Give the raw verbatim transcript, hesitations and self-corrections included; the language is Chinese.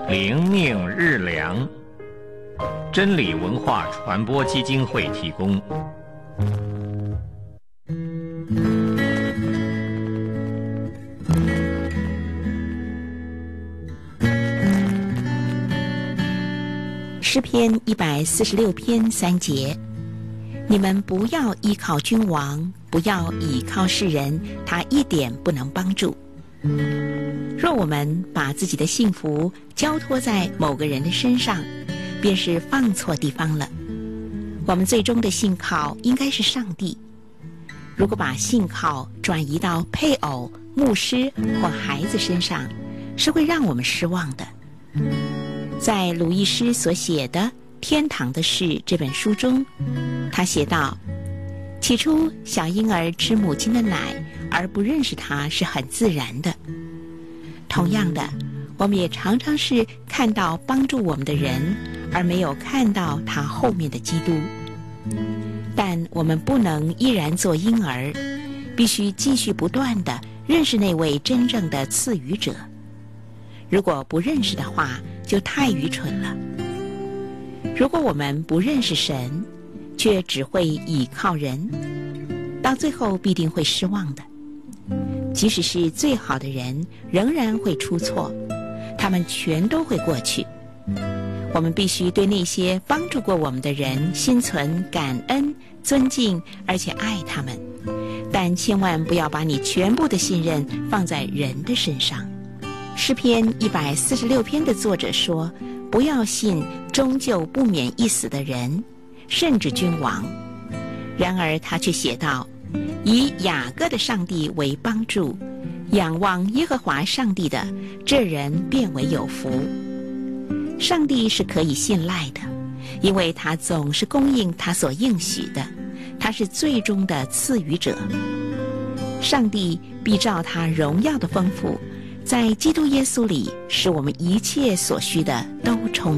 灵命日粮，真理文化传播基金会提供。 诗篇一百四十六篇三节，你们不要依靠君王，不要倚靠世人，他一点不能帮助。若我们把自己的幸福交托在某个人的身上，便是放错地方了。我们最终的信靠应该是上帝。如果把信靠转移到配偶、牧师或孩子身上，是会让我们失望的。在鲁易斯所写的《天堂的事》这本书中，他写道：起初小婴儿吃母亲的奶而不认识他是很自然的。同样的，我们也常常是看到帮助我们的人，而没有看到他后面的基督。但我们不能依然做婴儿，必须继续不断地认识那位真正的赐予者。如果不认识的话，就太愚蠢了。如果我们不认识神，却只会倚靠人，到最后必定会失望的。即使是最好的人，仍然会出错，他们全都会过去。我们必须对那些帮助过我们的人心存感恩、尊敬，而且爱他们，但千万不要把你全部的信任放在人的身上。诗篇一百四十六篇的作者说，不要信终究不免一死的人，甚至君王。然而他却写道，以雅各的上帝为帮助，仰望耶和华上帝的，这人便为有福。上帝是可以信赖的，因为他总是供应他所应许的，他是最终的赐予者。上帝必照他荣耀的丰富，在基督耶稣里，使我们一切所需的都充